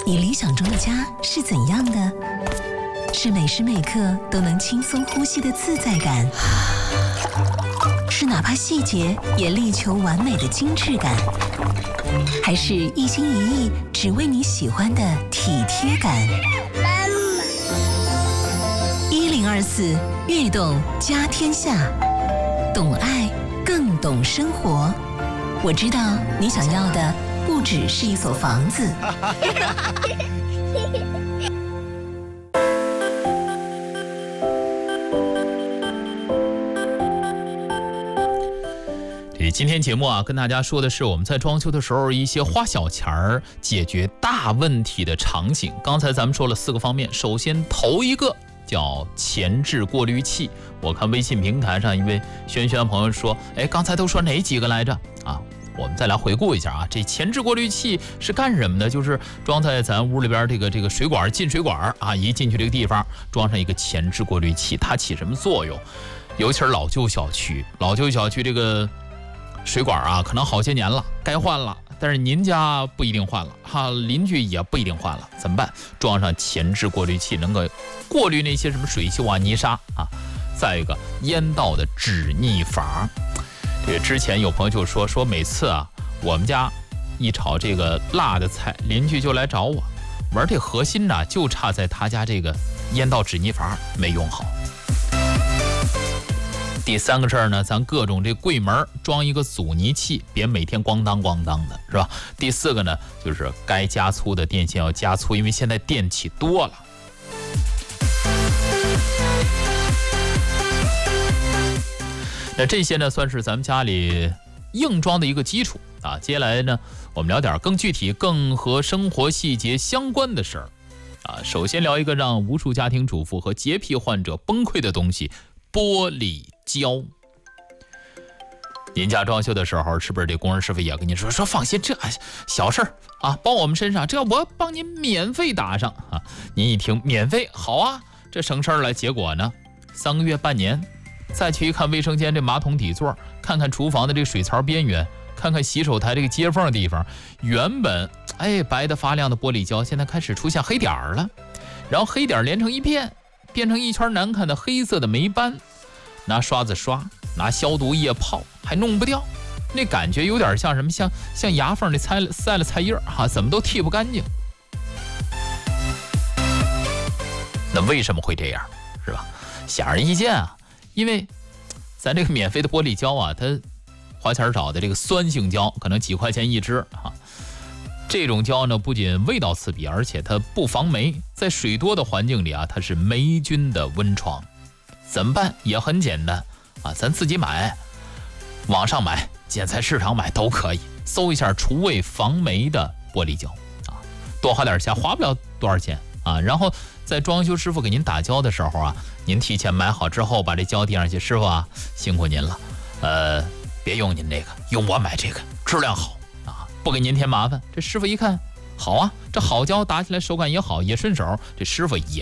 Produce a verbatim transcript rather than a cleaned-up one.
你理想中的家是怎样的？是每时每刻都能轻松呼吸的自在感，是哪怕细节也力求完美的精致感，还是一心一意只为你喜欢的体贴感？一零二四悦动家天下，懂爱更懂生活。我知道你想要的不只是一所房子。 今天节目啊，跟大家说的是我们在装修的时候一些花小钱儿解决大问题的场景。刚才咱们说了四个方面，首先头一个叫前置过滤器。我看微信平台上一位轩轩朋友说，哎，刚才都说哪几个来着啊？我们再来回顾一下啊，这前置过滤器是干什么的？就是装在咱屋里边这个这个水管进水管啊，一进去这个地方装上一个前置过滤器，它起什么作用？尤其是老旧小区，老旧小区这个水管啊，可能好些年了，该换了，但是您家不一定换了哈，邻居也不一定换了，怎么办？装上前置过滤器，能够过滤那些什么水锈啊、泥沙啊。再一个，烟道的止腻阀。这个之前有朋友就说说每次啊，我们家一炒这个辣的菜，邻居就来找我，玩这核心呢，就差在他家这个烟道止腻阀没用好。第三个事儿呢，咱各种这柜门装一个阻尼器，别每天咣当咣当的，是吧？第四个呢，就是该加粗的电线要加粗，因为现在电器多了。那这些呢，算是咱们家里硬装的一个基础啊。接下来呢，我们聊点更具体、更和生活细节相关的事儿啊。首先聊一个让无数家庭主妇和洁癖患者崩溃的东西——玻璃胶。您家装修的时候，是不是这工人师傅也跟您说说放心，这小事儿啊，包我们身上，这我帮您免费打上啊？您一听免费，好啊，这省事儿了。结果呢，三个月半年，再去一看卫生间这马桶底座，看看厨房的这水槽边缘，看看洗手台这个接缝的地方，原本哎白的发亮的玻璃胶，现在开始出现黑点儿了，然后黑点连成一片，变成一圈难看的黑色的霉斑。拿刷子刷，拿消毒液泡，还弄不掉，那感觉有点像什么？像像牙缝里塞了塞了菜叶哈、啊，怎么都剔不干净。那为什么会这样？是吧？显而易见啊，因为咱这个免费的玻璃胶啊，它花钱找的这个酸性胶，可能几块钱一支啊。这种胶呢，不仅味道刺鼻，而且它不防霉，在水多的环境里啊，它是霉菌的温床。怎么办？也很简单啊，咱自己买，网上买，建材市场买都可以，搜一下除味防霉的玻璃胶啊，多花点钱，花不了多少钱啊。然后在装修师傅给您打胶的时候啊，您提前买好之后，把这胶递上去，师傅啊，辛苦您了，呃，别用您这个，用我买这个，质量好啊，不给您添麻烦。这师傅一看，好啊，这好胶打起来手感也好，也顺手，这师傅也